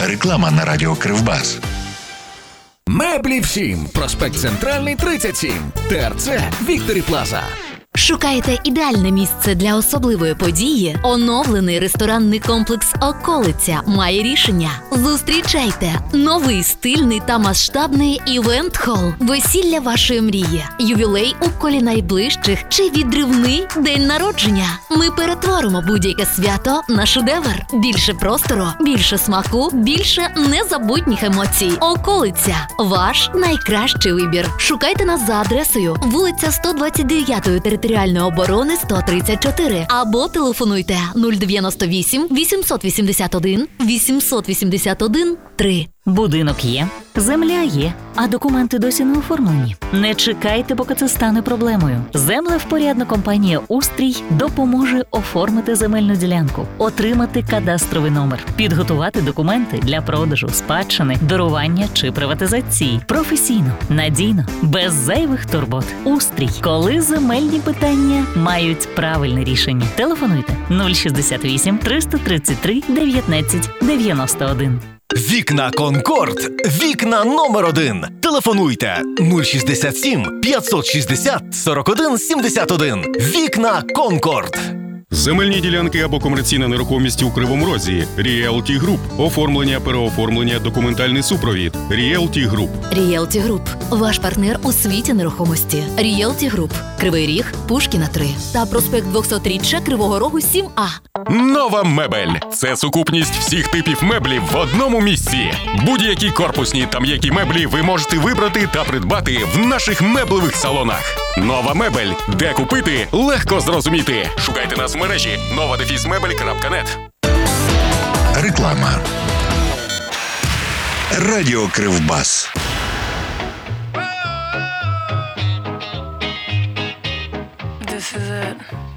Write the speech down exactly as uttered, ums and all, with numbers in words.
Реклама на радіо Кривбас. Меблі всім. Проспект Центральний, тридцять сім. ТРЦ Вікторі Плаза. Шукаєте ідеальне місце для особливої події? Оновлений ресторанний комплекс «Околиця» має рішення. Зустрічайте новий стильний та масштабний івент-хол. Весілля вашої мрії, ювілей у колі найближчих чи відривний день народження. Ми перетворимо будь-яке свято на шедевр. Більше простору, більше смаку, більше незабутніх емоцій. «Околиця» – ваш найкращий вибір. Шукайте нас за адресою вулиця сто двадцять дев'ять територіальної оборони сто тридцять чотири або телефонуйте нуль дев'яносто вісім вісімсот вісімдесят один вісімсот вісімдесят один три. Будинок є, земля є, а документи досі не оформлені. Не чекайте, поки це стане проблемою. Землевпорядна компанія «Устрій» допоможе оформити земельну ділянку, отримати кадастровий номер, підготувати документи для продажу, спадщини, дарування чи приватизації. Професійно, надійно, без зайвих турбот. «Устрій». Коли земельні питання мають правильне рішення. Телефонуйте нуль шістдесят вісім триста тридцять три дев'ятнадцять дев'яносто один. Вікна Конкорд. Вікна номер один. Телефонуйте нуль шістдесят сім п'ятсот шістдесят сорок один сімдесят один. Вікна Конкорд. Земельні ділянки або комерційна нерухомість у Кривому Розі. Realty Group. Оформлення, переоформлення, документальний супровід. Realty Group. Realty Group – ваш партнер у світі нерухомості. Realty Group. Кривий Ріг, Пушкіна три та проспект двохсотріччя Кривого Рогу сім А. Нова мебель – це сукупність всіх типів меблів в одному місці. Будь-які корпусні та м'які меблі ви можете вибрати та придбати в наших меблевих салонах. Нова мебель. Де купити – легко зрозуміти. Шукайте нас в мережі нова дефіс мебель крапка нет. Реклама. Радіо Кривбас. This is it.